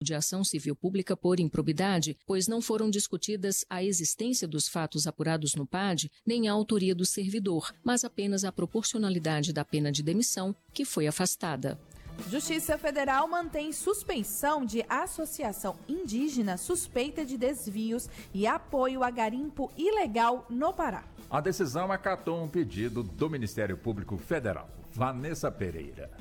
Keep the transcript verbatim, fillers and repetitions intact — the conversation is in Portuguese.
de ação civil pública por improbidade, pois não foram discutidas a existência dos fatos apurados no P A D nem a autoria do servidor, mas apenas a proporcionalidade da pena de demissão, que foi afastada. Justiça Federal mantém suspensão de associação indígena suspeita de desvios e apoio a garimpo ilegal no Pará. A decisão acatou um pedido do Ministério Público Federal. Vanessa Pereira.